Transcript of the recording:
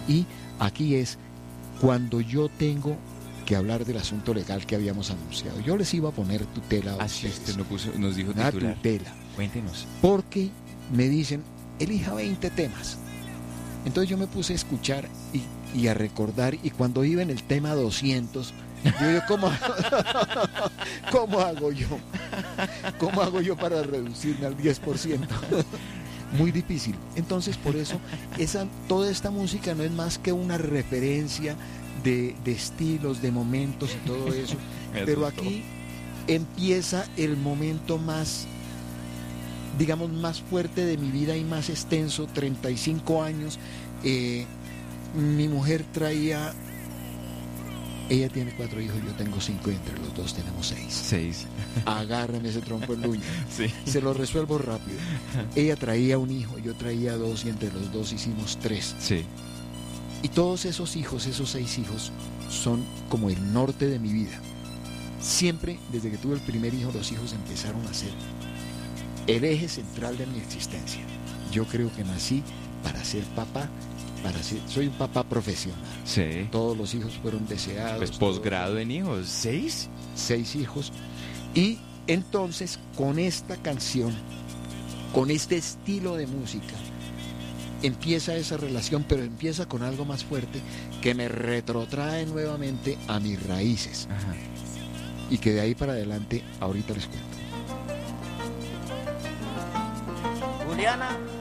Y aquí es cuando yo tengo que hablar del asunto legal que habíamos anunciado. Yo les iba a poner tutela a Así ustedes. usted nos dijo Una titular. tutela. Cuéntenos. Porque me dicen, elija 20 temas. Entonces yo me puse a escuchar y a recordar, y cuando iba en el tema 200, yo ¿cómo hago yo? ¿Cómo hago yo para reducirme al 10%? Muy difícil. Entonces, por eso, toda esta música no es más que una referencia de estilos, de momentos y todo eso. Pero aquí empieza el momento más, digamos, más fuerte de mi vida y más extenso, 35 años. Mi mujer ella tiene 4 hijos, yo tengo 5 y entre los dos tenemos 6. Agárrame ese trompo en luña. Sí. Se lo resuelvo rápido. Ella traía un hijo, yo traía 2 y entre los dos hicimos 3. Sí. Y todos esos hijos, esos 6 hijos, son como el norte de mi vida. Siempre, desde que tuve el primer hijo, los hijos empezaron a ser el eje central de mi existencia. Yo creo que nací para ser papá, soy un papá profesional. Sí. Todos los hijos fueron deseados. Pues posgrado en hijos. 6 hijos. Y entonces, con esta canción, con este estilo de música, empieza esa relación, pero empieza con algo más fuerte que me retrotrae nuevamente a mis raíces. Ajá. Y que de ahí para adelante, ahorita les cuento. Juliana.